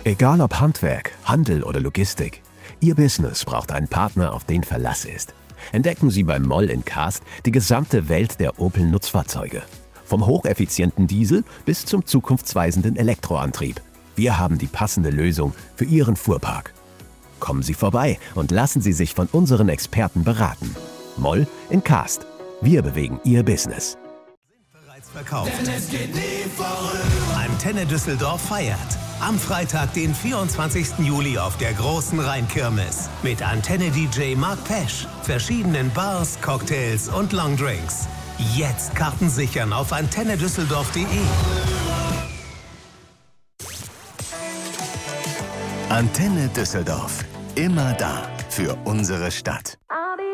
Egal ob Handwerk, Handel oder Logistik, Ihr Business braucht einen Partner, auf den Verlass ist. Entdecken Sie beim Moll in Cast die gesamte Welt der Opel-Nutzfahrzeuge. Vom hocheffizienten Diesel bis zum zukunftsweisenden Elektroantrieb. Wir haben die passende Lösung für Ihren Fuhrpark. Kommen Sie vorbei und lassen Sie sich von unseren Experten beraten. Moll in Cast. Wir bewegen Ihr Business. Bereits verkauft. Denn es geht nie vorüber. Antenne Düsseldorf feiert. Am Freitag, den 24. Juli auf der großen Rheinkirmes. Mit Antenne-DJ Mark Pesch, verschiedenen Bars, Cocktails und Longdrinks. Jetzt Karten sichern auf antennedüsseldorf.de. Antenne Düsseldorf. Immer da für unsere Stadt.